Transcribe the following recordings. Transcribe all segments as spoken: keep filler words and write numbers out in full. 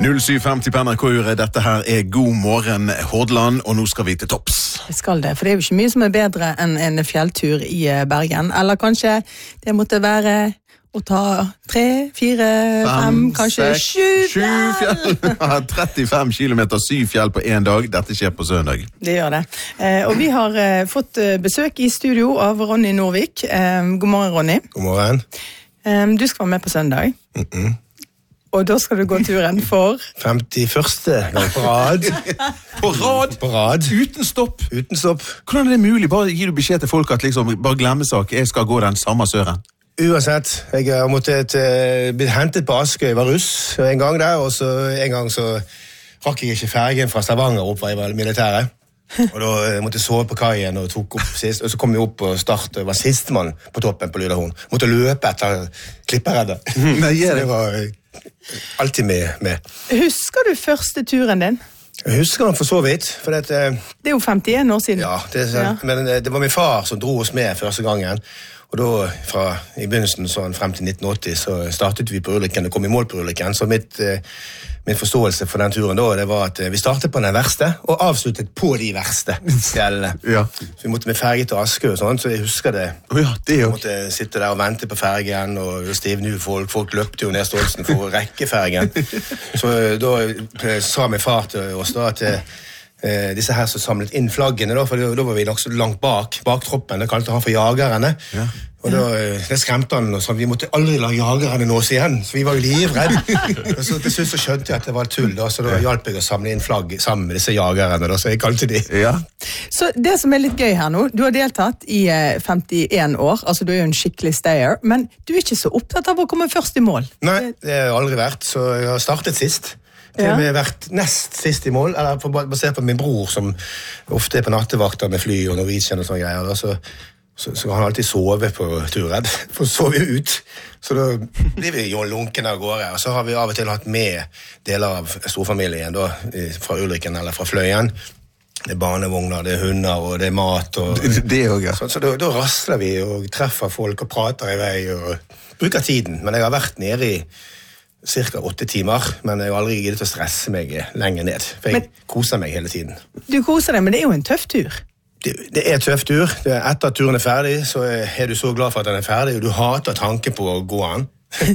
null syv femti på N R K-uret. Dette her er God morgen Hordaland, og nå skal vi til topps. Det skal det, for det er jo ikke mye som er bedre enn en fjelltur i Bergen. Eller kanskje det måtte være å ta tre, fire, fem, fem kanskje seks, sju fjell. fjell. trettifem kilometer, syv fjell på en dag. Dette skjer på søndag. Det gjør det. Eh, og vi har eh, fått besøk i studio av Ronny Norvik. Eh, god morgen, Ronny. God morgen. Eh, du skal være med på søndag. Mm-mm. Og da skal du gå turen for femtiførste gang på rad. På rad? På rad. Uten stopp? Uten stopp. Hvordan er det mulig? Bare gir du beskjed til folk at liksom, bare glemmesak, jeg skal gå den samme søren. Uansett, jeg har måttet uh, bli hentet på Askøy, jeg var russ en gang der, og så en gang så rakk jeg ikke fergen fra Stavanger opp, jeg var militæret. Og da uh, måtte jeg sove på kajen og tok opp sist, og så kom jeg opp og start, og var sistemann på toppen på Lydahorn. Måtte løpe etter klippereddet. Nei, så det var uh, alltid med, med. Husker du første turen din? Jeg husker den for så vidt, for det, uh, det er jo femtien år siden. Ja, det, ja. Men uh, det var min far som dro oss med første gangen. Og da, fra i begynnelsen sånn, frem til nitten åtti, så startet vi på Ulriken og kom i mål på Ulriken. Så mitt, eh, min forståelse for den turen da, det var at eh, vi startet på den verste, og avsluttet på de verste fjellene. Ja. Så vi måtte med ferge til Askøy og sånn, så jeg husker det. Oh ja, det vi måtte sitte der og vente på fergen, og stivne folk. Folk løpte jo ned Stolsen for å rekke fergen. Så da eh, sa min far til oss da at Eh, disse her som samlet inn flaggene, da, for da, da var vi nok så langt bak, bak troppen, det kalte han for jagerne. Ja. Og da det skremte han, og sånn, vi måtte aldri la jagerne nå oss igjen, så vi var jo livredde. Og så til slutt så skjønte jeg at det var tull, da, så da hjalp jeg å samle inn flagg sammen med disse jagerne, da, så jeg kalte de. Ja. Så det som er litt gøy her nå, du har deltatt i femtien år, altså du er jo en skikkelig stayer, men du er ikke så opptatt av å komme først i mål. Nei, det har jeg aldri vært, så jeg har startet sist. Jeg har vært nest sist i mål, eller basert på min bror, som ofte er på nattevakter med fly og Norwegian og sånne greier, så, så, så han alltid sovet på turen, for så vi ut. Så da blir vi jo lunken av gårde, og så har vi av og til hatt med deler av storfamilien, da, fra Ulriken eller fra Fløyen. Det er barnevogner, det er hunder, og det er mat. Og, det, det også, ja. Så, så da, da rasler vi og treffer folk og prater i vei og bruker tiden. Men jeg har vært nede i cirka åtte timer, men jeg har aldri giddet å stresse meg lenger ned, for jeg men, koser meg hele tiden. Du koser deg, men det er jo en tøff tur. Det, det er en tøff tur. Det er etter at turen er ferdig, så er du så glad for at den er ferdig, og du hater tanken på å gå an.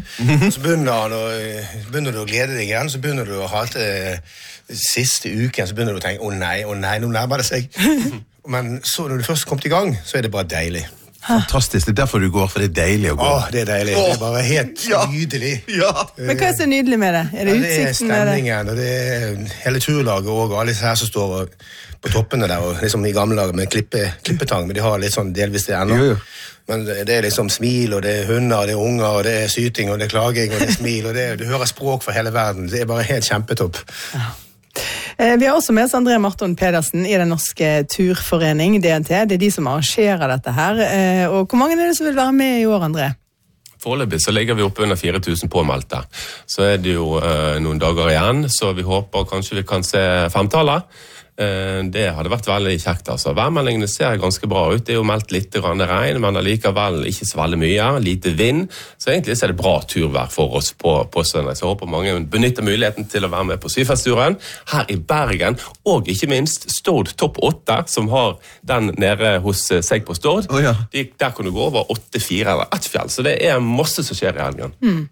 Så begynner, og, begynner du å glede deg igjen, så begynner du å hate siste uken, så begynner du å tenke, å nei, å nei, nå nærmer det seg. Men så når du først kom til gang, så er det bare deilig. Fantastisk, det er derfor du går, for det er deilig å gå. Åh, det er deilig, det er bare helt ja. nydelig. Ja. Men hva er så nydelig med det? Er det ja, utsikten? Det er stemningen, og det er hele turlaget også, og alle disse her som står på toppene der, og liksom i gamle lager med klippe, klippetang, men de har litt sånn delvis det ennå. Jo, jo. Men det er liksom smil, og det er hunder, og det er unger, og det er syting, og det er klaging, og det er smil, og det er, du hører språk fra hele verden. Det er bare helt kjempetopp. Ja. Vi har også med oss André Marton Pedersen i den norske turforening, D N T. Det er de som arrangerer dette her. Og hvor mange er det som vil være med i år, André? Foreløpig så ligger vi oppe under fire tusen påmeldte. Så er det jo eh, noen dager igjen, så vi håper kanskje vi kan se femtallet. Det hadde vært veldig kjekt, altså. Værmeldingene ser ganske bra ut. Det er jo meldt litt regn, men allikevel ikke så veldig mye. Lite vind. Så egentlig er det bra turvær for oss på, på søndag. Så jeg håper mange benytter muligheten til å være med på Syfestturen her i Bergen. Og ikke minst Stord Topp åtte, som har den nede hos seg på Stord. Oh, ja. De, der kan du gå over åtte, fire eller ett fjell. Så det er masse som skjer i helgen. Mm.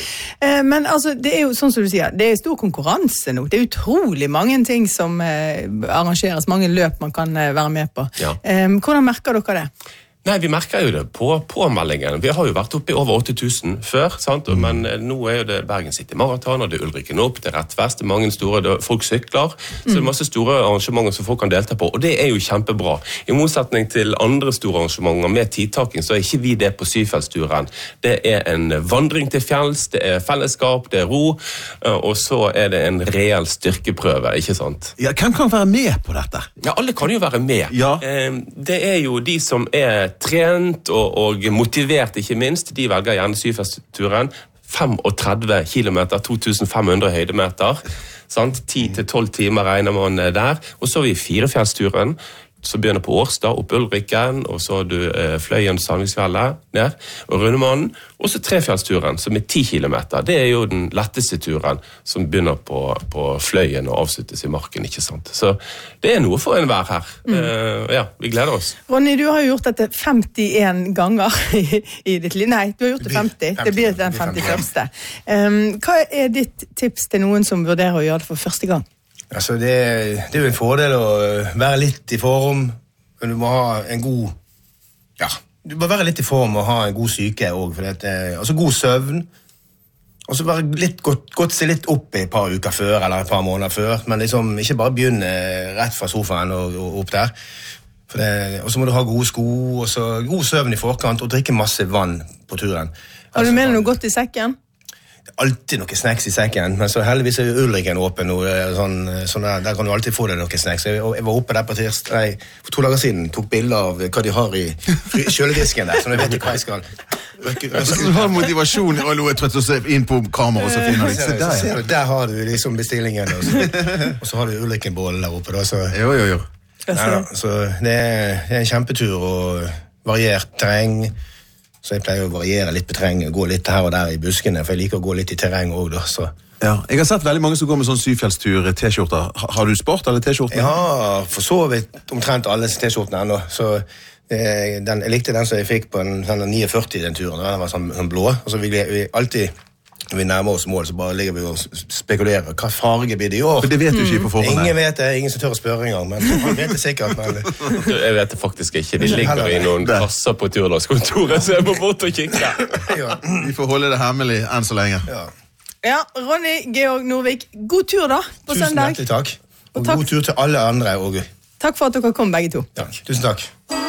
Men altså, det er jo sånn som du sier, det er stor konkurranse nå. Det er utrolig mange ting som eh, arrangeres, mange løp man kan eh, være med på. Ja. Eh, hvordan merker dere det? Nei, vi merker jo det på påmeldingen. Vi har jo vært oppe i over åtte tusen før, sant? Mm. Men nå er jo det Bergen City Marathon, og det er Ulriken opp, det er Rett Vest, det er mange store, det er folk sykler, mm. så det er masse store arrangementer som folk kan delta på, og det er jo kjempebra. I motsetning til andre store arrangementer med tidtaking, så er ikke vi det på Syfestturen. Det er en vandring til fjells, det er fellesskap, det er ro, og så er det en reell styrkeprøve, ikke sant? Ja, hvem kan være med på dette? Ja, alle kan jo være med. Ja. Det er jo de som er trent og, og motivert, ikke minst. De velger gjerne Syfestturen. femogtredve kilometer, to tusen fem hundre høydemeter. Sant? ti til tolv timer regner man der. Og så har vi Firefjellsturen. som begynner på Årstad, opp Ulriken, og så har du eh, Fløyen, Sandviksfjellet, ned, og Rundemannen, og så Trefjellsturen, som er ti kilometer. Det er jo den letteste turen, som begynner på, på Fløyen og avsluttes i marken, ikke sant? Så det er noe for en vær her. Mm. Uh, ja, vi gleder oss. Ronny, du har jo gjort dette femtien ganger i, i ditt liv. Nei, du har gjort det femti. Det blir den femtiførste. Um, hva er ditt tips til noen som vurderer å gjøre det for første gang? Altså, det, det er jo en fordel å være litt i form, men du må ha en god, ja, du må være litt i form og ha en god syke også, for det, altså god søvn, og så bare litt, gått, gått seg litt opp i et par uker før, eller et par måneder før, men liksom ikke bare begynne rett fra sofaen og, og opp der, for det, og så må du ha gode sko, og så god søvn i forkant, og drikke masse vann på turen. Har du med noe godt i sekken? Alltid noen snacks i sekken, men så heldigvis er Ulriken åpen nå, sånn, sånn der, der kan du alltid få deg noen snacks. Jeg, jeg var oppe der på tirsdag, nei, for to dager siden, tok bilder av hva de har i kjøledisken der, så jeg vet ikke hva jeg skal. Røkke, røkke. Du har motivasjon og noe trøtt å se inn på kamera, og så finner de. Se der, ja. Der har du liksom bestillingen, og så, og så har du Ulriken-bålen der oppe. Da, så, jo, jo, jo. Ja, så det er, det er en kjempetur og variert terreng. Så jeg pleier å variere litt på terreng, gå litt her og der i buskene, for jeg liker å gå litt i terreng også da, så. Ja, jeg har sett veldig mange som går med sånn syvfjellstur t-skjorter. Har du sport eller t-skjorter? Ja, for så vidt omtrent alle t-skjortene ennå, så eh, den, jeg likte den som jeg fikk på en, den førti den turen, den var sånn, sånn blå, og så vil vi alltid, når vi nærmer oss mål, så bare ligger vi og spekulerer. Hva farge blir det i år? For det vet du ikke på forhånd. Ingen vet det, ingen som tør å spørre engang, men man vet det sikkert. Men... Jeg vet det faktisk ikke. De ligger i noen kasser på turlagskontoret, så jeg må bort og kikke. Ja. Vi får holde det hemmelig enn så lenge. Ja, ja Ronny Georg Norvik, god tur da, på tusen søndag. Tusen hjertelig takk. Og, og god tur til alle andre. Og... Takk for at dere kom, begge to. Ja, tusen takk.